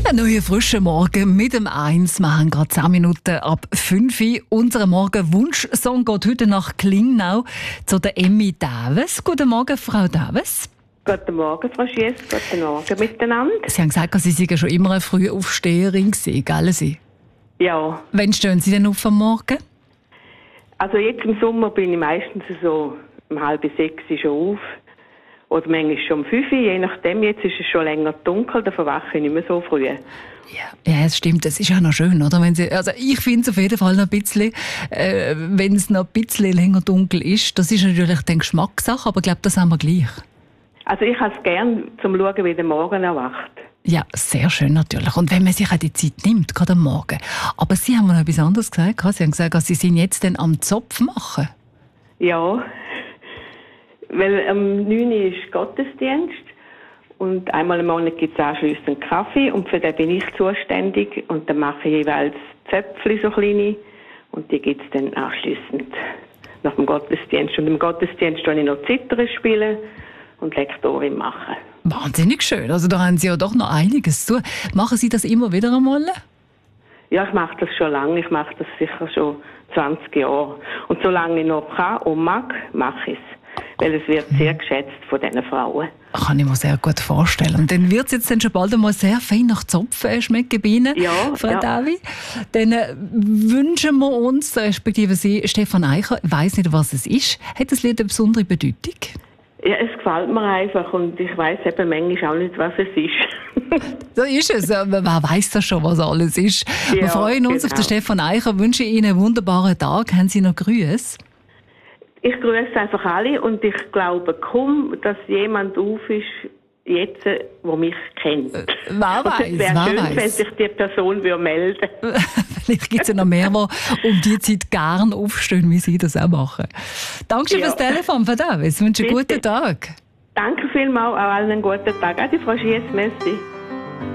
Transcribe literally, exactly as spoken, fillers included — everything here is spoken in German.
Ein neuer frischer Morgen mit dem eins. Wir haben gerade zehn Minuten ab fünf Uhr. Unser Morgen-Wunsch-Song geht heute nach Klingnau zu der Emmy Daves. Guten Morgen, Frau Daves. Guten Morgen, Frau Schiess. Guten Morgen miteinander. Sie haben gesagt, Sie seien schon immer eine frühe Aufsteherin gewesen, gell Sie? Ja. Wann stehen Sie denn auf am Morgen? Also jetzt im Sommer bin ich meistens so um halb sechs schon auf. Oder manchmal schon um fünf Uhr, je nachdem. Jetzt ist es schon länger dunkel, da verwache ich nicht mehr so früh. Ja, ja, es stimmt. Das ist ja noch schön, oder? Wenn Sie, also ich finde es auf jeden Fall noch ein bisschen, äh, wenn es noch ein bisschen länger dunkel ist. Das ist natürlich die Geschmackssache, aber ich glaube, das haben wir gleich. Also ich habe es gerne, zum zu schauen, wie der Morgen erwacht. Ja, sehr schön natürlich. Und wenn man sich auch die Zeit nimmt, gerade am Morgen. Aber Sie haben mir noch etwas anderes gesagt. Sie haben gesagt, Sie sind jetzt dann am Zopf machen. Ja, weil am neun Uhr ist Gottesdienst und einmal im Monat gibt es anschliessend Kaffee und für den bin ich zuständig und dann mache ich jeweils Zöpfchen, so kleine, und die gibt es dann anschliessend nach dem Gottesdienst. Und im Gottesdienst spiele ich noch Zither spielen und Lektorin machen. Wahnsinnig schön. Also da haben Sie ja doch noch einiges zu. Machen Sie das immer wieder einmal? Ja, ich mache das schon lange. Ich mache das sicher schon zwanzig Jahre. Und solange ich noch kann und mag, mache ich es. Weil es wird sehr geschätzt von diesen Frauen. Kann ich mir sehr gut vorstellen. Und dann wird es jetzt dann schon bald einmal sehr fein nach Zopf schmecken bei Ihnen, ja, Frau ja. Davi. Dann äh, wünschen wir uns, respektive Sie, Stefan Eicher, ich weiss nicht, was es ist. Hat das Lied eine besondere Bedeutung? Ja, es gefällt mir einfach und ich weiss eben manchmal auch nicht, was es ist. So ist es. Wer weiss das schon, was alles ist? Ja, wir freuen uns genau auf den Stefan Eicher, wünschen Ihnen einen wunderbaren Tag. Haben Sie noch Grüße? Ich grüße einfach alle und ich glaube kaum, dass jemand auf ist, jetzt, der mich kennt. Äh, wer weiß, es wäre schön, weiss. wenn sich die Person melden würde. Vielleicht gibt es ja noch mehr, die um diese Zeit gerne aufstehen, wie Sie das auch machen. Dankeschön ja. fürs Telefon, Frau Davis. Ich wünsche einen guten Tag. Danke vielmals, auch allen einen guten Tag. Adi, Frau Schiess, merci.